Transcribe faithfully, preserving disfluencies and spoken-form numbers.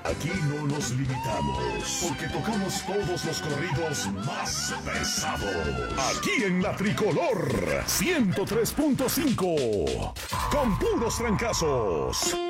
Aquí no nos limitamos, porque tocamos todos los corridos más pesados. Aquí en La Tricolor, ciento tres punto cinco, con puros trancazos.